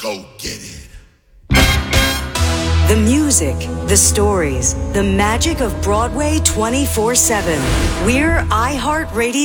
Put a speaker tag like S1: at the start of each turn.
S1: Go get it.
S2: The music, the stories, the magic of Broadway 24/7. We're iHeartRadio.